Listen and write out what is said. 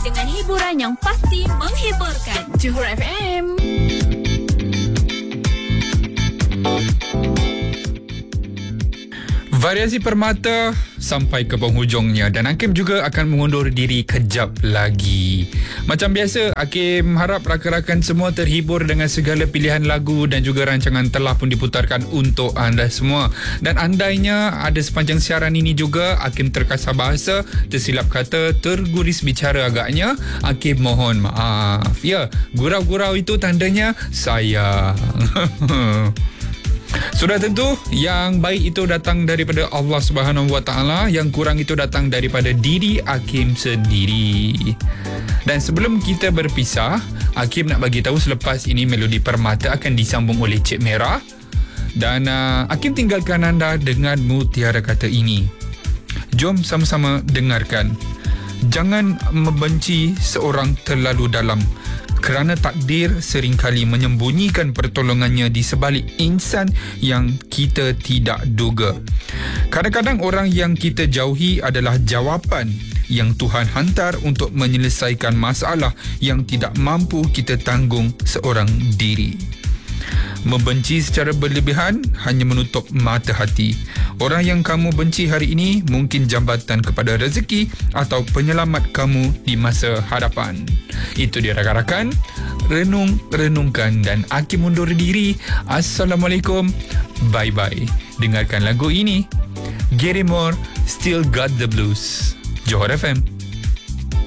dengan hiburan yang pasti menghiburkan. Johor FM. Variasi Permata sampai ke penghujungnya dan Hakim juga akan mengundur diri kejap lagi. Macam biasa, Hakim harap rakan-rakan semua terhibur dengan segala pilihan lagu dan juga rancangan telah pun diputarkan untuk anda semua. Dan andainya ada sepanjang siaran ini juga Hakim terkasar bahasa, tersilap kata, terguris bicara agaknya, Hakim mohon maaf. Ya, gurau-gurau itu tandanya sayang. Sudah tentu yang baik itu datang daripada Allah Subhanahu Wa Taala, yang kurang itu datang daripada diri Hakim sendiri. Dan sebelum kita berpisah, Hakim nak bagi tahu selepas ini Melodi Permata akan disambung oleh Cik Merah. Dan Hakim tinggalkan anda dengan mutiara kata ini. Jom sama-sama dengarkan. Jangan membenci seorang terlalu dalam, kerana takdir seringkali menyembunyikan pertolongannya di sebalik insan yang kita tidak duga. Kadang-kadang orang yang kita jauhi adalah jawapan yang Tuhan hantar untuk menyelesaikan masalah yang tidak mampu kita tanggung seorang diri. Membenci secara berlebihan hanya menutup mata hati. Orang yang kamu benci hari ini mungkin jambatan kepada rezeki atau penyelamat kamu di masa hadapan. Itu dia rakan-rakan. Renungkan dan Hakim mundur diri. Assalamualaikum. Bye-bye. Dengarkan lagu ini. Gary Moore, Still Got the Blues. Johor FM.